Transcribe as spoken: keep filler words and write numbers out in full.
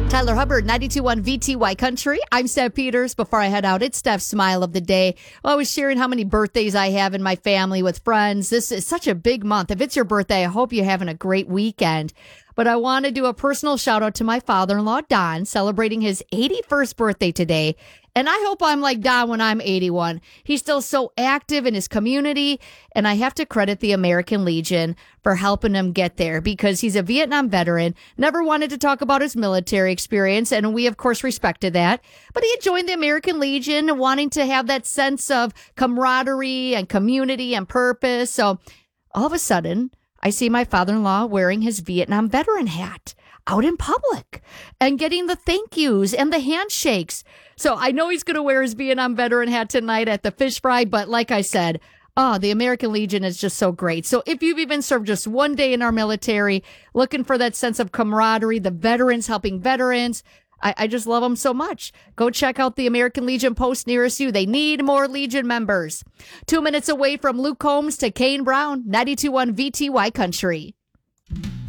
Tyler Hubbard, ninety-two point one V T Y Country. I'm Steph Peters. Before I head out, it's Steph's Smile of the Day. Well, I was sharing how many birthdays I have in my family with friends. This is such a big month. If it's your birthday, I hope you're having a great weekend. But I want to do a personal shout out to my father-in-law, Don, celebrating his eighty-first birthday today. And I hope I'm like Don when I'm eighty-one. He's still so active in his community. And I have to credit the American Legion for helping him get there because he's a Vietnam veteran, never wanted to talk about his military experience. And we, of course, respected that. But he had joined the American Legion wanting to have that sense of camaraderie and community and purpose. So all of a sudden, I see my father-in-law wearing his Vietnam veteran hat out in public and getting the thank yous and the handshakes. So I know he's going to wear his Vietnam veteran hat tonight at the fish fry. But like I said, oh, the American Legion is just so great. So if you've even served just one day in our military, looking for that sense of camaraderie, the veterans helping veterans, I, I just love them so much. Go check out the American Legion post nearest you. They need more Legion members. Two minutes away from Luke Combs to Kane Brown, ninety-two point one V T Y Country.